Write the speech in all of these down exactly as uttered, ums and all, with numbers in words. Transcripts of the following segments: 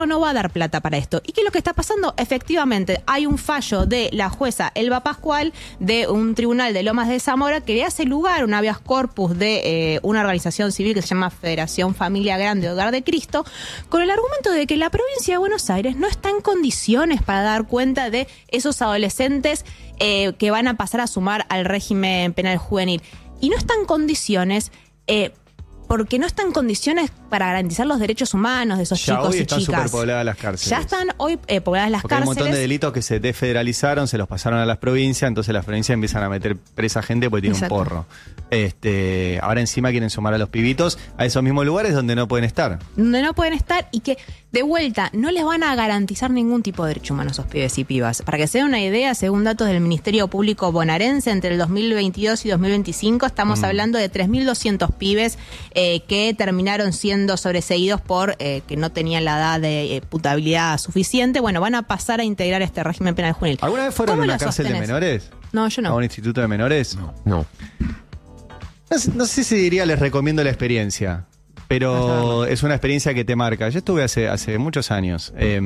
no va a dar plata para esto. ¿Y qué es lo que está pasando? Efectivamente, hay un fallo de la jueza Elba Pascual de un tribunal de Lomas de Zamora que le hace lugar un habeas corpus de eh, una organización civil que se llama Federación Familia Grande Hogar de Cristo, con el argumento de que la provincia de Buenos Aires no está en condiciones para dar cuenta de esos adolescentes eh, que van a pasar a sumar al régimen penal juvenil. Y no está en condiciones... Eh, porque no están en condiciones para garantizar los derechos humanos de esos ya chicos hoy y están chicas. superpobladas las cárceles. Ya están hoy eh, pobladas las porque cárceles. hay un montón de delitos que se desfederalizaron, se los pasaron a las provincias, entonces las provincias empiezan a meter presa gente porque tiene Exacto. un porro. Este, ahora encima quieren sumar a los pibitos a esos mismos lugares donde no pueden estar. Donde no pueden estar y que, de vuelta, no les van a garantizar ningún tipo de derecho humano a esos pibes y pibas. Para que se den una idea, según datos del Ministerio Público bonaerense, entre el dos mil veintidós y dos mil veinticinco estamos mm. hablando de tres mil doscientos pibes eh, que terminaron siendo sobreseídos por eh, que no tenían la edad de eh, putabilidad suficiente. Bueno, van a pasar a integrar este régimen penal juvenil. ¿Alguna vez fueron a una cárcel sostenés? de menores? No, yo no. ¿A un instituto de menores? No. No. No, no sé si diría les recomiendo la experiencia, pero es una experiencia que te marca. Yo estuve hace, hace muchos años eh,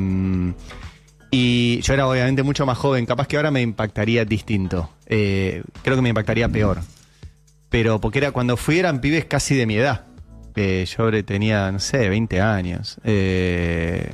y yo era obviamente mucho más joven, capaz que ahora me impactaría distinto. Eh, creo que me impactaría peor. Pero porque era cuando fui eran pibes casi de mi edad. Eh, yo tenía, no sé, veinte años. Eh,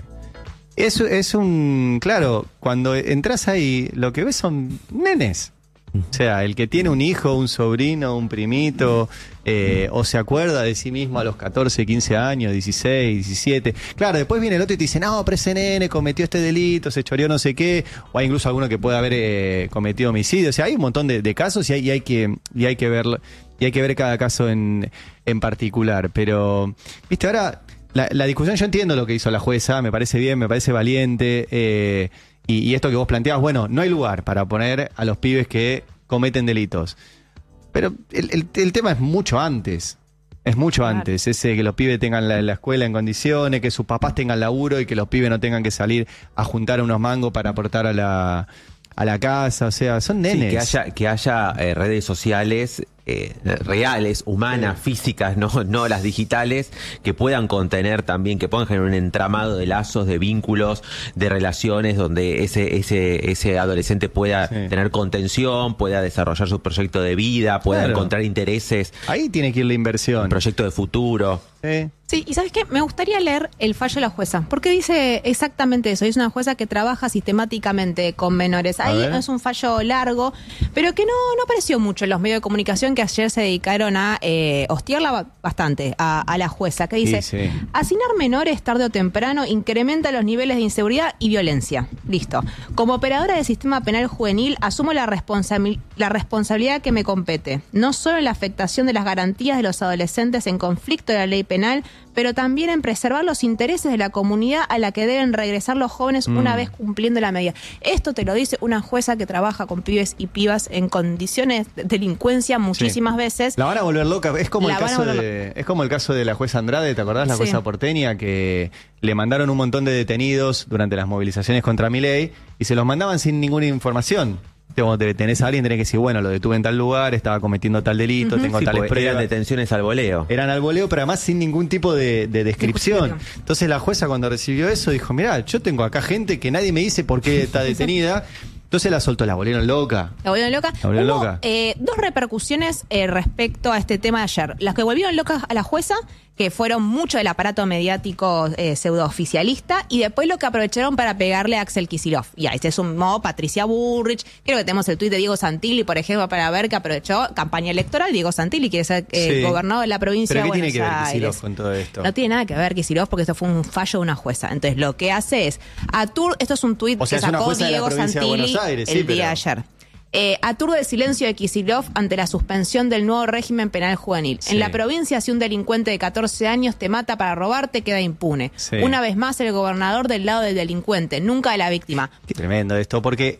es, es un... Claro, cuando entras ahí, lo que ves son nenes. O sea, el que tiene un hijo, un sobrino, un primito, eh, o se acuerda de sí mismo a los catorce, quince años, dieciséis, diecisiete. Claro, después viene el otro y te dice, no, pero ese nene cometió este delito, se choreó no sé qué, o hay incluso alguno que puede haber eh, cometido homicidio. O sea, hay un montón de, de casos y hay, y hay que, y hay que verlo, y hay que ver cada caso en, en particular. Pero, viste, ahora la, la discusión, yo entiendo lo que hizo la jueza, me parece bien, me parece valiente. Eh, Y, y esto que vos planteabas, bueno, no hay lugar para poner a los pibes que cometen delitos. Pero el, el, el tema es mucho antes. Es mucho claro. antes. Ese que los pibes tengan la, la escuela en condiciones, que sus papás tengan laburo y que los pibes no tengan que salir a juntar unos mangos para aportar a la, a la casa. O sea, son nenes. Sí, que haya, que haya eh, redes sociales eh, reales, humanas, sí. físicas, no, no las digitales, que puedan contener también, que puedan generar un entramado de lazos, de vínculos, de relaciones, donde ese, ese, ese adolescente pueda sí. tener contención, pueda desarrollar su proyecto de vida, pueda claro. encontrar intereses. Ahí tiene que ir la inversión. Un proyecto de futuro. Sí. Sí, y ¿sabes qué? Me gustaría leer el fallo de la jueza, porque dice exactamente eso. Es una jueza que trabaja sistemáticamente con menores. Ahí es un fallo largo, pero que no, no apareció mucho en los medios de comunicación, que ayer se dedicaron a eh, hostiarla bastante a, a la jueza, que dice, sí, sí. hacinar menores tarde o temprano incrementa los niveles de inseguridad y violencia. Listo. Como operadora del sistema penal juvenil, asumo la, responsabil- la responsabilidad que me compete, no solo en la afectación de las garantías de los adolescentes en conflicto de la ley penal, pero también en preservar los intereses de la comunidad a la que deben regresar los jóvenes mm. una vez cumpliendo la medida. Esto te lo dice una jueza que trabaja con pibes y pibas en condiciones de delincuencia muchísimas sí. veces. La van a volver loca. Es como, el caso de, es como el caso de la jueza Andrade, ¿te acordás? La sí. jueza porteña, que le mandaron un montón de detenidos durante las movilizaciones contra Milei y se los mandaban sin ninguna información. Cuando te tenés a alguien, tenés que decir, bueno, lo detuve en tal lugar, estaba cometiendo tal delito, uh-huh. tengo sí, tales pruebas. Eran detenciones al voleo. Eran al voleo, pero además sin ningún tipo de, de descripción. Entonces la jueza, cuando recibió eso, dijo, mirá, yo tengo acá gente que nadie me dice por qué está detenida. Entonces la soltó, la volvieron loca. La volvieron loca. La volvieron Hubo, loca. Eh, dos repercusiones eh, respecto a este tema de ayer. Las que volvieron locas a la jueza, que fueron mucho del aparato mediático eh, pseudo-oficialista, y después lo que aprovecharon para pegarle a Axel Kicillof. Y ahí se sumó Patricia Bullrich. Creo que tenemos el tuit de Diego Santilli, por ejemplo, para ver que aprovechó campaña electoral. Diego Santilli quiere ser eh, sí. gobernador de la provincia de Buenos Aires. ¿Pero qué tiene que ver Kicillof con todo esto? No tiene nada que ver Kicillof, porque esto fue un fallo de una jueza. Entonces lo que hace es, atur, esto es un tuit o sea, que es sacó de Diego Santilli Aires, el sí, día pero... de ayer. Eh, aturde el silencio de Kicillof ante la suspensión del nuevo régimen penal juvenil. Sí. En la provincia, si un delincuente de catorce años te mata para robarte, queda impune. Sí. Una vez más, el gobernador del lado del delincuente, nunca de la víctima. Qué tremendo esto, porque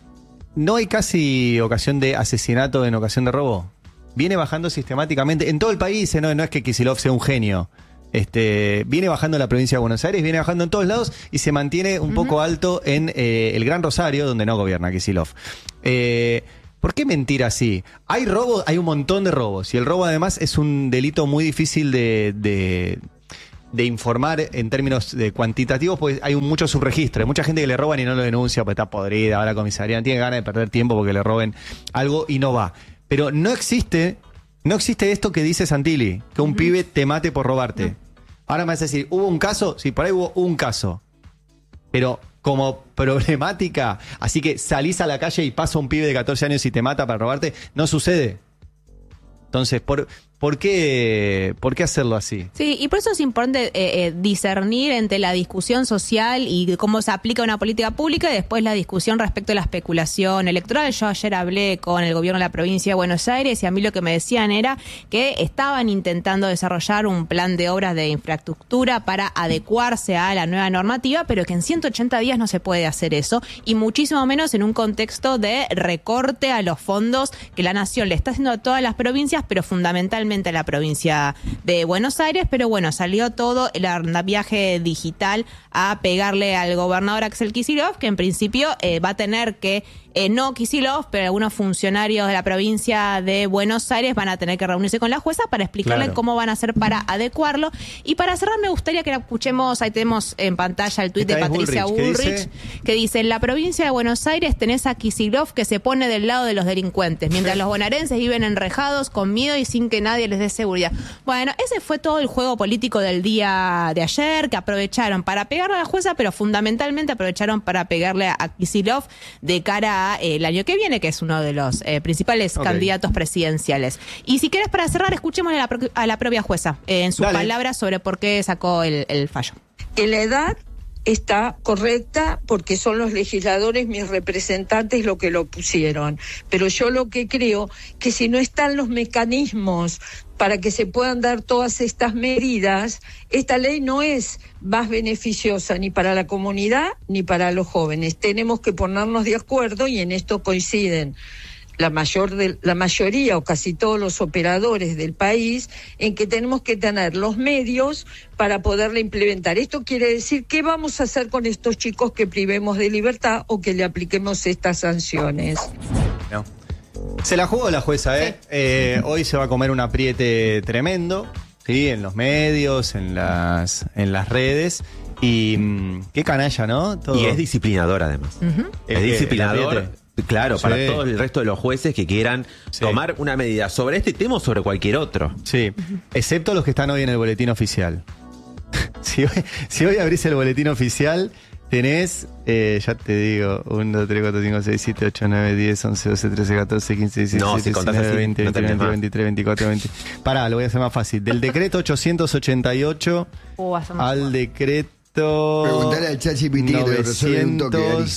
no hay casi ocasión de asesinato en ocasión de robo. Viene bajando sistemáticamente en todo el país, no, no es que Kicillof sea un genio. Este, viene bajando en la provincia de Buenos Aires, viene bajando en todos lados y se mantiene un uh-huh. poco alto en eh, el Gran Rosario, donde no gobierna Kicillof. Eh, ¿Por qué mentir así? Hay robos, hay un montón de robos y el robo además es un delito muy difícil de, de, de informar en términos de cuantitativos, pues hay un, mucho subregistro. Hay mucha gente que le roban y no lo denuncia porque está podrida, va a la comisaría, no tiene ganas de perder tiempo porque le roben algo y no va. Pero no existe, no existe esto que dice Santilli, que un uh-huh. pibe te mate por robarte. No. Ahora me vas a decir, ¿hubo un caso? Sí, por ahí hubo un caso. Pero como problemática, así que salís a la calle y pasa un pibe de catorce años y te mata para robarte, no sucede. Entonces, ¿por, ¿por, qué, ¿por qué hacerlo así? Sí, y por eso es importante eh, eh, discernir entre la discusión social y cómo se aplica una política pública y después la discusión respecto a la especulación electoral. Yo ayer hablé con el gobierno de la provincia de Buenos Aires y a mí lo que me decían era que estaban intentando desarrollar un plan de obras de infraestructura para adecuarse a la nueva normativa, pero que en ciento ochenta días no se puede hacer eso y muchísimo menos en un contexto de recorte a los fondos que la nación le está haciendo a todas las provincias, pero fundamentalmente a la provincia de Buenos Aires. Pero bueno, salió todo el viaje digital a pegarle al gobernador Axel Kicillof, que en principio eh, va a tener que, eh, no Kicillof, pero algunos funcionarios de la provincia de Buenos Aires van a tener que reunirse con la jueza para explicarle claro. cómo van a hacer para adecuarlo. Y para cerrar me gustaría que la escuchemos, ahí tenemos en pantalla el tuit de Patricia Bullrich, Bullrich ¿qué dice? que dice, en la provincia de Buenos Aires tenés a Kicillof que se pone del lado de los delincuentes, mientras los bonaerenses viven enrejados con miedo y sin que nadie les dé seguridad. Bueno, ese fue todo el juego político del día de ayer, que aprovecharon para pegarle a la jueza, pero fundamentalmente aprovecharon para pegarle a Kicillof de cara a eh, el año que viene, que es uno de los eh, principales okay. candidatos presidenciales. Y si querés, para cerrar, escuchemos a la, pro- a la propia jueza eh, en sus Dale. palabras sobre por qué sacó el, el fallo. Que la edad está correcta porque son los legisladores, mis representantes, lo que lo pusieron. Pero yo lo que creo que si no están los mecanismos para que se puedan dar todas estas medidas, esta ley no es más beneficiosa ni para la comunidad ni para los jóvenes. Tenemos que ponernos de acuerdo y en esto coinciden la mayor de, la mayoría o casi todos los operadores del país, en que tenemos que tener los medios para poderla implementar. Esto quiere decir, ¿qué vamos a hacer con estos chicos que privemos de libertad o que le apliquemos estas sanciones? No. Se la jugó la jueza, ¿eh? Sí. eh hoy se va a comer un apriete tremendo, ¿sí? En los medios, en las, en las redes. Y mmm, qué canalla, ¿no? Todo. Y es disciplinador, además. Uh-huh. Es, es disciplinador. Claro, sí. para todo el resto de los jueces que quieran sí. tomar una medida sobre este tema o sobre cualquier otro. Sí, excepto los que están hoy en el boletín oficial. si, hoy, si hoy abrís el boletín oficial, tenés, eh, ya te digo, uno, dos, tres, cuatro, cinco, seis, siete, ocho, nueve, diez, once, doce, trece, catorce, quince, dieciséis, no, diecisiete, si diecinueve, veinte, no veintiuno, veintitrés, veinticuatro, veinte. Pará, lo voy a hacer más fácil. Del decreto ochocientos ochenta y ocho uh, al decreto... Preguntale al ChatGPT que te lo resuelve un toque, Ari.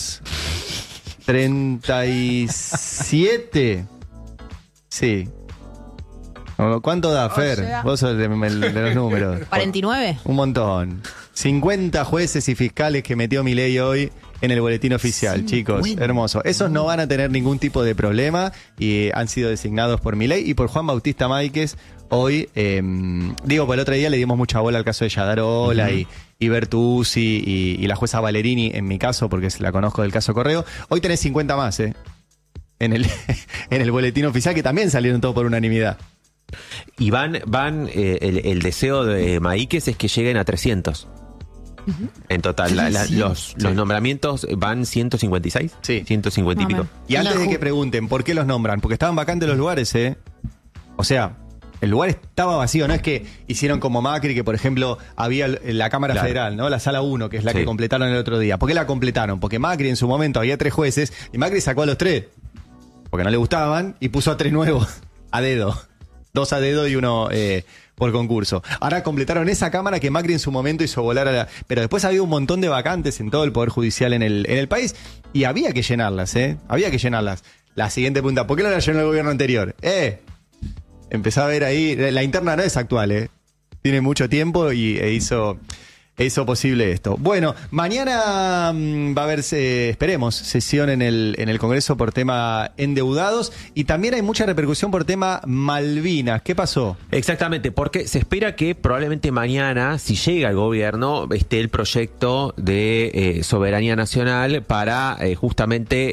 treinta y siete. Sí. ¿Cuánto da, Fer? O sea, vos sos de, de los números. cuarenta y nueve. Un montón. cincuenta jueces y fiscales que metió Milei hoy en el boletín oficial, sí, chicos. Bueno. Hermoso. Esos no van a tener ningún tipo de problema y han sido designados por Milei y por Juan Bautista Máiquez. Hoy, eh, digo, por el otro día le dimos mucha bola al caso de Yadarola uh-huh. y, y Bertuzzi y, y la jueza Valerini, en mi caso, porque la conozco del caso Correo. Hoy tenés cincuenta más, ¿eh? En el, en el boletín oficial, que también salieron todos por unanimidad. Y van, van eh, el, el deseo de Máiquez es que lleguen a trescientos. Uh-huh. En total, la, la, sí, los, sí. los nombramientos van ciento cincuenta y seis. Sí. ciento cincuenta y pico. Y antes de que pregunten por qué los nombran, porque estaban vacantes los lugares, ¿eh? O sea, el lugar estaba vacío, no es que hicieron como Macri, que por ejemplo había la Cámara claro. Federal, ¿no? La Sala uno, que es la sí. que completaron el otro día. ¿Por qué la completaron? Porque Macri en su momento había tres jueces y Macri sacó a los tres, porque no le gustaban, y puso a tres nuevos, a dedo. Dos a dedo y uno eh, por concurso. Ahora completaron esa Cámara que Macri en su momento hizo volar a la... Pero después había un montón de vacantes en todo el Poder Judicial en el, en el país y había que llenarlas, ¿eh? Había que llenarlas. La siguiente pregunta, ¿por qué no la llenó el gobierno anterior? Eh, empezó a ver ahí... La interna no es actual, ¿eh? Tiene mucho tiempo y e hizo... Hizo posible esto. Bueno, mañana mmm, va a haber, eh, esperemos, sesión en el, en el Congreso por tema endeudados y también hay mucha repercusión por tema Malvinas. ¿Qué pasó? Exactamente, porque se espera que probablemente mañana, si llega al gobierno, esté el proyecto de eh, soberanía nacional para eh, justamente... Eh,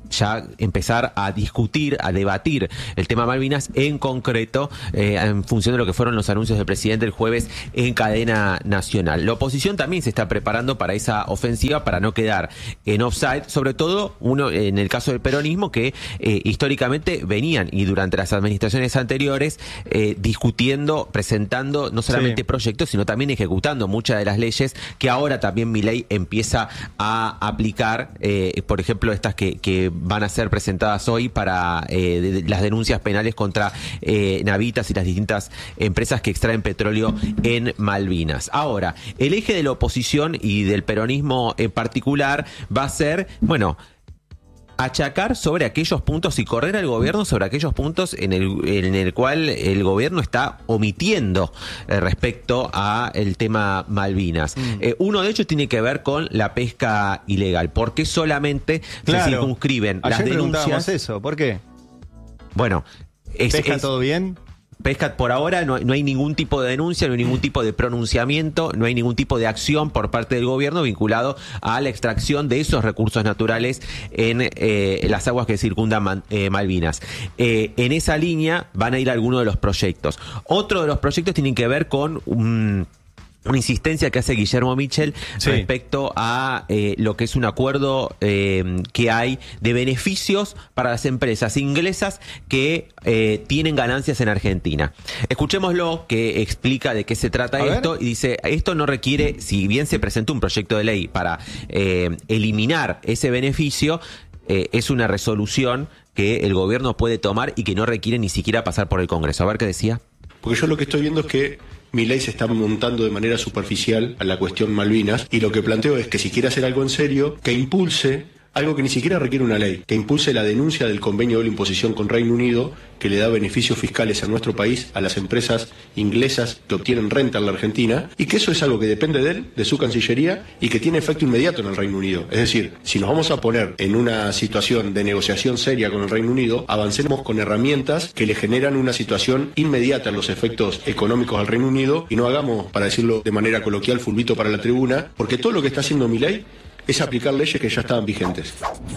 ya empezar a discutir, a debatir el tema Malvinas en concreto, eh, en función de lo que fueron los anuncios del presidente el jueves en cadena nacional. La oposición también se está preparando para esa ofensiva, para no quedar en offside, sobre todo uno en el caso del peronismo, que eh, históricamente venían y durante las administraciones anteriores eh, discutiendo, presentando no solamente sí. proyectos, sino también ejecutando muchas de las leyes que ahora también Milei empieza a aplicar, eh, por ejemplo, estas que, que van a ser presentadas hoy para eh, de, de las denuncias penales contra eh, Navitas y las distintas empresas que extraen petróleo en Malvinas. Ahora, el eje de la oposición y del peronismo en particular va a ser, bueno, achacar sobre aquellos puntos y correr al gobierno sobre aquellos puntos en el, en el cual el gobierno está omitiendo eh, respecto a el tema Malvinas. Mm. Eh, uno de ellos tiene que ver con la pesca ilegal. ¿Por qué solamente claro. se circunscriben Ayer las denuncias? Eso, ¿por qué? Bueno, es, ¿pesca es, todo bien? Pesca por ahora no, no hay ningún tipo de denuncia, no hay ningún tipo de pronunciamiento, no hay ningún tipo de acción por parte del gobierno vinculado a la extracción de esos recursos naturales en eh, las aguas que circundan man, eh, Malvinas. Eh, en esa línea van a ir algunos de los proyectos. Otro de los proyectos tienen que ver con un... una insistencia que hace Guillermo Michel sí. respecto a eh, lo que es un acuerdo eh, que hay de beneficios para las empresas inglesas que eh, tienen ganancias en Argentina. Escuchémoslo, que explica de qué se trata a esto ver. Y dice, esto no requiere, si bien se presentó un proyecto de ley para eh, eliminar ese beneficio, eh, es una resolución que el gobierno puede tomar y que no requiere ni siquiera pasar por el Congreso. A ver qué decía. Porque yo lo que estoy viendo es que Milei se está montando de manera superficial a la cuestión Malvinas, y lo que planteo es que si quiere hacer algo en serio, que impulse algo que ni siquiera requiere una ley, que impulse la denuncia del convenio de doble imposición con Reino Unido, que le da beneficios fiscales a nuestro país, a las empresas inglesas que obtienen renta en la Argentina, y que eso es algo que depende de él, de su Cancillería, y que tiene efecto inmediato en el Reino Unido. Es decir, si nos vamos a poner en una situación de negociación seria con el Reino Unido, avancemos con herramientas que le generan una situación inmediata en los efectos económicos al Reino Unido, y no hagamos, para decirlo de manera coloquial, fulbito para la tribuna, porque todo lo que está haciendo Milei es aplicar leyes que ya estaban vigentes.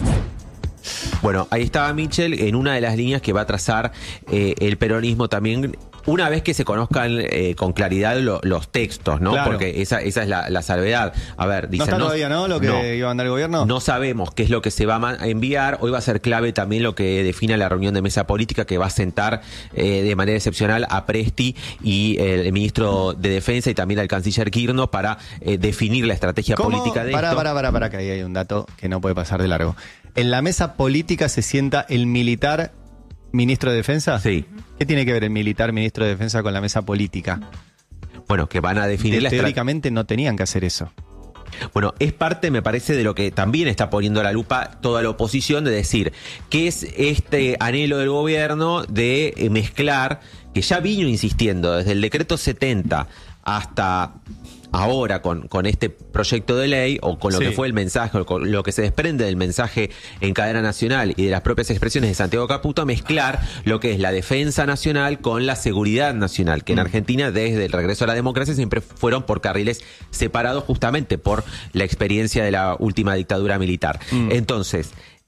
Bueno, ahí estaba Michel en una de las líneas que va a trazar eh, el peronismo también, una vez que se conozcan eh, con claridad lo, los textos, ¿no? Claro. Porque esa, esa es la, la salvedad. A ver, dicen... No está todavía, ¿no? Lo que no, iba a mandar el gobierno. No sabemos qué es lo que se va a enviar. Hoy va a ser clave también lo que define la reunión de mesa política, que va a sentar eh, de manera excepcional a Presti y el, el ministro de Defensa y también al canciller Kirchner para eh, definir la estrategia ¿Cómo? política de para, esto. Para, para, para, que ahí hay un dato que no puede pasar de largo. En la mesa política se sienta el militar ministro de Defensa. Sí. ¿Qué tiene que ver el militar ministro de Defensa con la mesa política? Bueno, que van a definir de, la teóricamente no tenían que hacer eso. Bueno, es parte, me parece, de lo que también está poniendo a la lupa toda la oposición, de decir qué es este anhelo del gobierno de eh, mezclar, que ya vino insistiendo desde el decreto setenta hasta ahora con, con este proyecto de ley, o con lo sí. que fue el mensaje, o con lo que se desprende del mensaje en cadena nacional y de las propias expresiones de Santiago Caputo, mezclar lo que es la defensa nacional con la seguridad nacional, que mm. en Argentina desde el regreso a la democracia siempre fueron por carriles separados, justamente por la experiencia de la última dictadura militar. Mm. Entonces...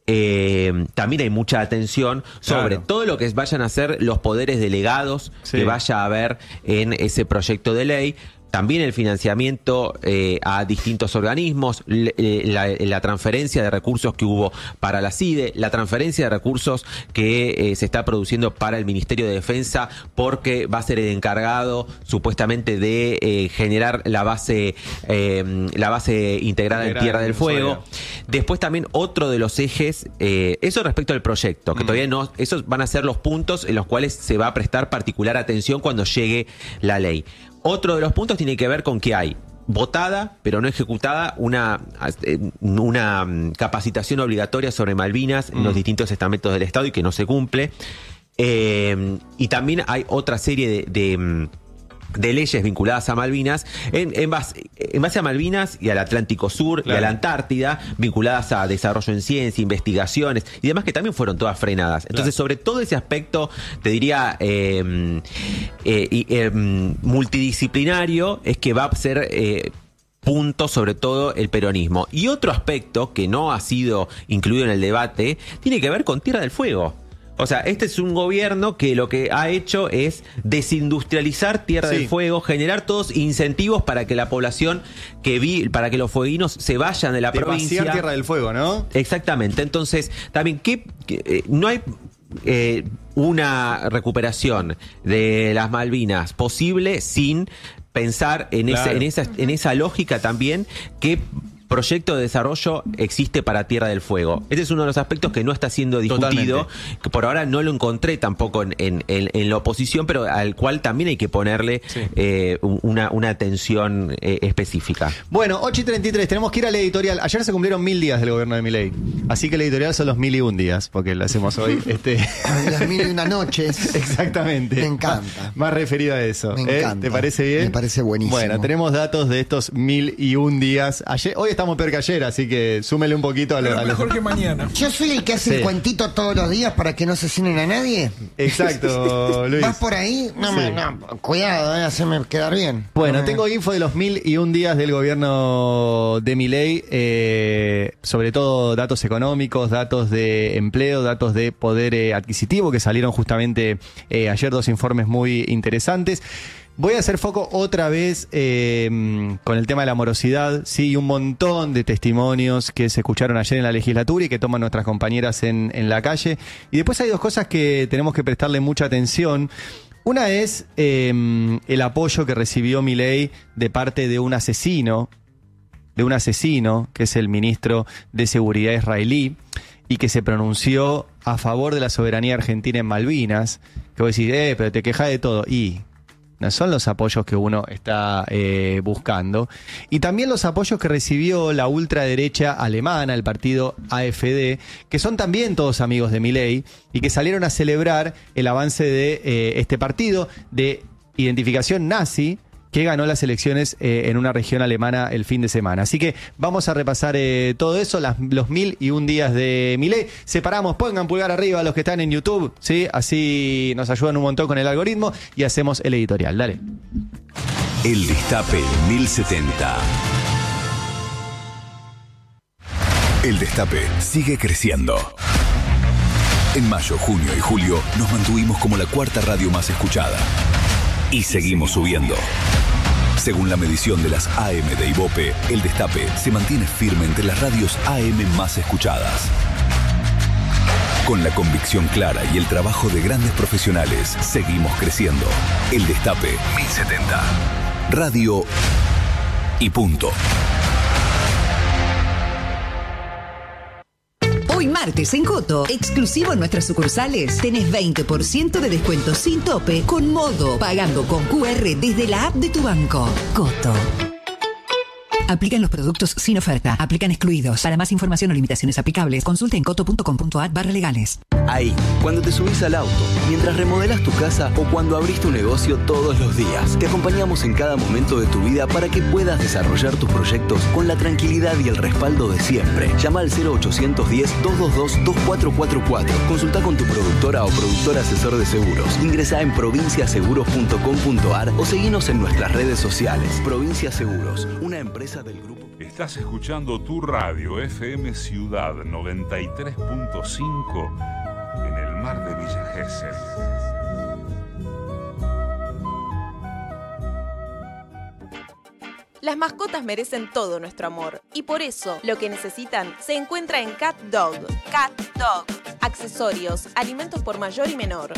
Eh, también hay mucha atención sobre claro. todo lo que vayan a ser los poderes delegados sí. que vaya a haber en ese proyecto de ley. También el financiamiento eh, a distintos organismos, la, la transferencia de recursos que hubo para la CIDE, la transferencia de recursos que eh, se está produciendo para el Ministerio de Defensa, porque va a ser el encargado supuestamente de eh, generar la base eh, la base integrada Integral, en Tierra del Fuego. Después también otro de los ejes, eh, eso respecto al proyecto, que mm. todavía no, esos van a ser los puntos en los cuales se va a prestar particular atención cuando llegue la ley. Otro de los puntos tiene que ver con que hay votada, pero no ejecutada, una, una capacitación obligatoria sobre Malvinas mm. en los distintos estamentos del Estado y que no se cumple. Eh, y también hay otra serie de... de de leyes vinculadas a Malvinas, en, en, base, en base a Malvinas y al Atlántico Sur claro. y a la Antártida, vinculadas a desarrollo en ciencia, investigaciones y demás, que también fueron todas frenadas. Entonces, claro. sobre todo ese aspecto, te diría, eh, eh, eh, multidisciplinario, es que va a ser... Eh, puntos, sobre todo el peronismo. Y otro aspecto que no ha sido incluido en el debate tiene que ver con Tierra del Fuego. O sea, este es un gobierno que lo que ha hecho es desindustrializar Tierra sí. del Fuego, generar todos incentivos para que la población que vi, para que los fueguinos se vayan de la de provincia. Vaciar Tierra del Fuego, ¿no? Exactamente. Entonces, también, ¿qué, qué, eh, no hay eh, una recuperación de las Malvinas posible sin pensar en, claro. ese, en, esa, en esa lógica también que proyecto de desarrollo existe para Tierra del Fuego. Este es uno de los aspectos que no está siendo discutido, Totalmente. que por ahora no lo encontré tampoco en, en, en, en la oposición, pero al cual también hay que ponerle sí. eh, una, una atención eh, específica. Bueno, ocho y treinta y tres, tenemos que ir al editorial. Ayer se cumplieron mil días del gobierno de Milei, así que el editorial son los mil y un días, porque lo hacemos hoy. este... Las mil y una noches. Exactamente. Me encanta. Más referido a eso. Me ¿eh? encanta. ¿Te parece bien? Me parece buenísimo. Bueno, tenemos datos de estos mil y un días. Ayer, hoy estamos peor que ayer, así que súmele un poquito a lo, Pero a lo... mejor que mañana. Yo soy el que hace Sí. el cuentito todos los días para que no asesinen a nadie. Exacto, Luis. ¿Vas por ahí? No, Sí. me, no, cuidado, eh, hacerme quedar bien. Bueno, No me- tengo info de los mil y un días del gobierno de Milei, eh, sobre todo datos económicos, datos de empleo, datos de poder eh, adquisitivo, que salieron justamente eh, ayer dos informes muy interesantes. Voy a hacer foco otra vez eh, con el tema de la morosidad, sí, un montón de testimonios que se escucharon ayer en la legislatura y que toman nuestras compañeras en, en la calle. Y después hay dos cosas que tenemos que prestarle mucha atención. Una es eh, el apoyo que recibió Milei de parte de un asesino, de un asesino, que es el ministro de Seguridad israelí, y que se pronunció a favor de la soberanía argentina en Malvinas. Que vos decís, eh, pero te quejas de todo. Y no son los apoyos que uno está eh, buscando. Y también los apoyos que recibió la ultraderecha alemana, el partido A F D, que son también todos amigos de Milei y que salieron a celebrar el avance de eh, este partido de identificación nazi que ganó las elecciones eh, en una región alemana el fin de semana. Así que vamos a repasar eh, todo eso, las, los mil y un días de Milei. Separamos, pongan pulgar arriba a los que están en YouTube, ¿sí? Así nos ayudan un montón con el algoritmo y hacemos el editorial. Dale. El Destape mil setenta. El Destape sigue creciendo. En mayo, junio y julio nos mantuvimos como la cuarta radio más escuchada. Y seguimos subiendo. Según la medición de las A M de Ibope, El Destape se mantiene firme entre las radios A M más escuchadas. Con la convicción clara y el trabajo de grandes profesionales, seguimos creciendo. El Destape mil setenta. Radio y punto. Hoy martes en Coto, exclusivo en nuestras sucursales, tenés veinte por ciento de descuento sin tope con Modo, pagando con Q R desde la app de tu banco. Coto. Aplican los productos sin oferta. Aplican excluidos. Para más información o limitaciones aplicables, consulte en coto punto com punto a r barra legales. Ahí, cuando te subís al auto, mientras remodelas tu casa o cuando abrís tu negocio todos los días, te acompañamos en cada momento de tu vida para que puedas desarrollar tus proyectos con la tranquilidad y el respaldo de siempre. Llama al cero ochocientos diez, doscientos veintidós, veinticuatro cuarenta y cuatro. Consulta con tu productora o productor asesor de seguros. Ingresá en provincia seguros punto com punto a r o seguinos en nuestras redes sociales. Provincia Seguros, una empresa del grupo. Estás escuchando tu radio F M Ciudad noventa y tres punto cinco en el mar de Villa Gesell. Las mascotas merecen todo nuestro amor y por eso lo que necesitan se encuentra en Cat Dog. Cat Dog. Accesorios, alimentos por mayor y menor,